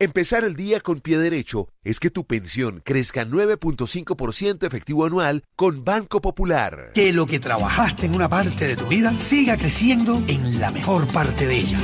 Empezar el día con pie derecho es que tu pensión crezca 9.5% efectivo anual con Banco Popular. Que lo que trabajaste en una parte de tu vida siga creciendo en la mejor parte de ella.